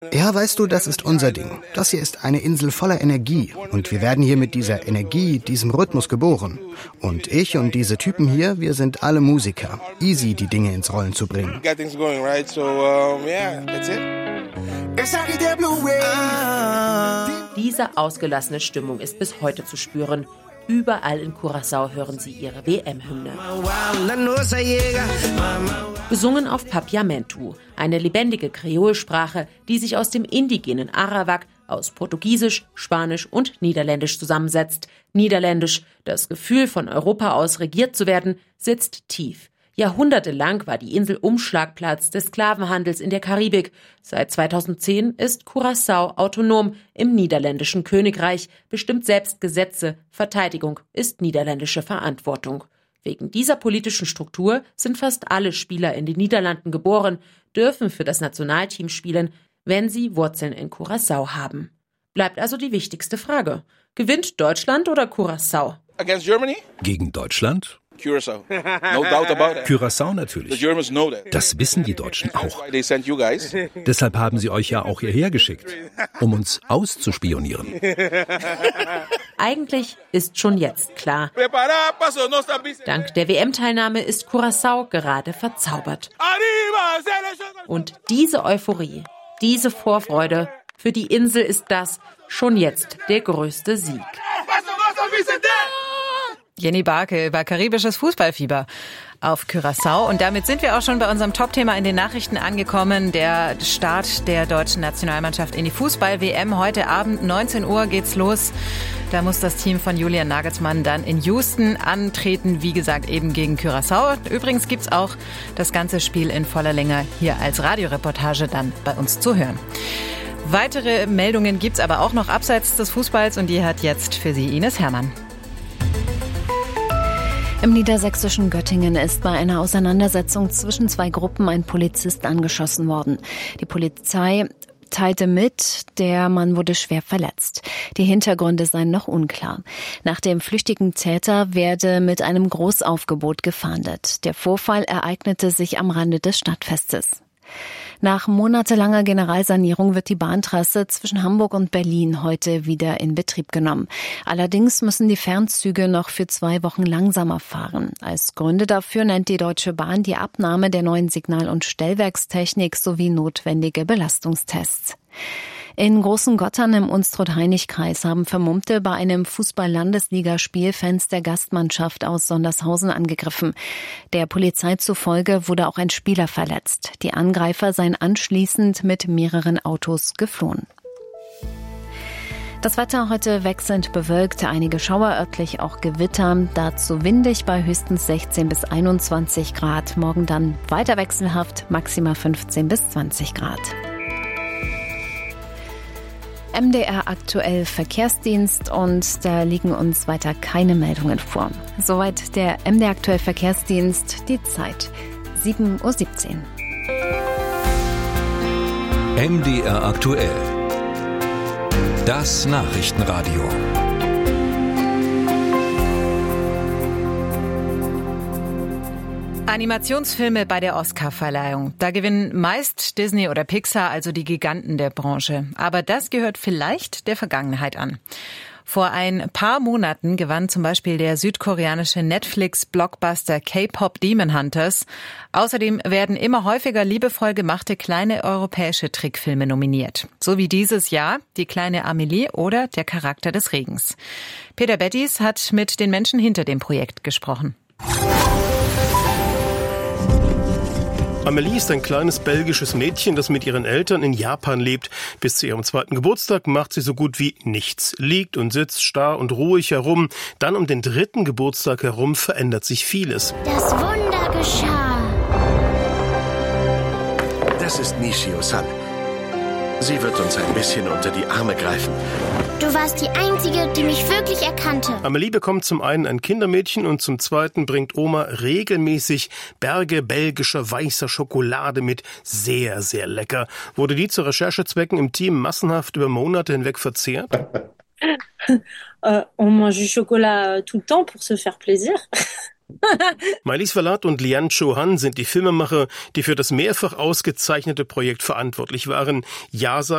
Ja, weißt du, das ist unser Ding. Das hier ist eine Insel voller Energie. Und wir werden hier mit dieser Energie, diesem Rhythmus geboren. Und ich und diese Typen hier, wir sind alle Musiker. Easy, die Dinge ins Rollen zu bringen. Diese ausgelassene Stimmung ist bis heute zu spüren. Überall in Curaçao hören Sie ihre WM-Hymne. Gesungen auf Papiamentu, eine lebendige Kreolsprache, die sich aus dem indigenen Arawak, aus Portugiesisch, Spanisch und Niederländisch zusammensetzt. Niederländisch, das Gefühl, von Europa aus regiert zu werden, sitzt tief. Jahrhundertelang war die Insel Umschlagplatz des Sklavenhandels in der Karibik. Seit 2010 ist Curaçao autonom im niederländischen Königreich, bestimmt selbst Gesetze, Verteidigung ist niederländische Verantwortung. Wegen dieser politischen Struktur sind fast alle Spieler in den Niederlanden geboren, dürfen für das Nationalteam spielen, wenn sie Wurzeln in Curaçao haben. Bleibt also die wichtigste Frage. Gewinnt Deutschland oder Curaçao? Against Germany? Gegen Deutschland? Curaçao. No doubt about it. Curaçao natürlich. The Germans know that. Das wissen die Deutschen auch. They sent you guys. Deshalb haben sie euch ja auch hierher geschickt, um uns auszuspionieren. Eigentlich ist schon jetzt klar. Dank der WM-Teilnahme ist Curaçao gerade verzaubert. Und diese Euphorie, diese Vorfreude, für die Insel ist das schon jetzt der größte Sieg. Jenny Barke über karibisches Fußballfieber auf Curaçao. Und damit sind wir auch schon bei unserem Top-Thema in den Nachrichten angekommen. Der Start der deutschen Nationalmannschaft in die Fußball-WM. Heute Abend 19 Uhr geht's los. Da muss das Team von Julian Nagelsmann dann in Houston antreten. Wie gesagt, eben gegen Curaçao. Übrigens gibt's auch das ganze Spiel in voller Länge hier als Radioreportage dann bei uns zu hören. Weitere Meldungen gibt's aber auch noch abseits des Fußballs. Und die hat jetzt für Sie Ines Herrmann. Im niedersächsischen Göttingen ist bei einer Auseinandersetzung zwischen zwei Gruppen ein Polizist angeschossen worden. Die Polizei teilte mit, der Mann wurde schwer verletzt. Die Hintergründe seien noch unklar. Nach dem flüchtigen Täter werde mit einem Großaufgebot gefahndet. Der Vorfall ereignete sich am Rande des Stadtfestes. Nach monatelanger Generalsanierung wird die Bahntrasse zwischen Hamburg und Berlin heute wieder in Betrieb genommen. Allerdings müssen die Fernzüge noch für 2 Wochen langsamer fahren. Als Gründe dafür nennt die Deutsche Bahn die Abnahme der neuen Signal- und Stellwerkstechnik sowie notwendige Belastungstests. In Großengottern im Unstrut-Hainich-Kreis haben Vermummte bei einem Fußball-Landesligaspiel Fans der Gastmannschaft aus Sondershausen angegriffen. Der Polizei zufolge wurde auch ein Spieler verletzt. Die Angreifer seien anschließend mit mehreren Autos geflohen. Das Wetter heute wechselnd bewölkt, einige Schauer, örtlich auch Gewitter, dazu windig bei höchstens 16 bis 21 Grad. Morgen dann weiter wechselhaft, maximal 15 bis 20 Grad. MDR aktuell Verkehrsdienst und da liegen uns weiter keine Meldungen vor. Soweit der MDR aktuell Verkehrsdienst, die Zeit 7:17 Uhr. MDR aktuell. Das Nachrichtenradio. Animationsfilme bei der Oscar-Verleihung. Da gewinnen meist Disney oder Pixar, also die Giganten der Branche. Aber das gehört vielleicht der Vergangenheit an. Vor ein paar Monaten gewann zum Beispiel der südkoreanische Netflix-Blockbuster K-Pop Demon Hunters. Außerdem werden immer häufiger liebevoll gemachte kleine europäische Trickfilme nominiert. So wie dieses Jahr Die kleine Amelie oder Der Charakter des Regens. Peter Bettis hat mit den Menschen hinter dem Projekt gesprochen. Amelie ist ein kleines belgisches Mädchen, das mit ihren Eltern in Japan lebt. Bis zu ihrem 2. Geburtstag macht sie so gut wie nichts. Liegt und sitzt starr und ruhig herum. Dann um den 3. Geburtstag herum verändert sich vieles. Das Wunder geschah. Das ist Nishio-san. Sie wird uns ein bisschen unter die Arme greifen. Du warst die Einzige, die mich wirklich erkannte. Amelie bekommt zum einen ein Kindermädchen und zum zweiten bringt Oma regelmäßig Berge belgischer weißer Schokolade mit. Sehr, sehr lecker. Wurde die zu Recherchezwecken im Team massenhaft über Monate hinweg verzehrt? On mange du chocolat tout le temps pour se faire plaisir. Maëlys Vallat und Lian Cho-han sind die Filmemacher, die für das mehrfach ausgezeichnete Projekt verantwortlich waren. Ja